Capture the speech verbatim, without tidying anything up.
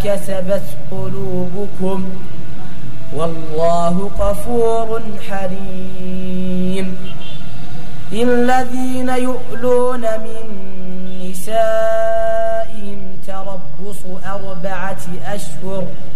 كسبت قلوبكم والله غفور حليم. للذين يؤلون من نسائهم تربص أربعة أشهر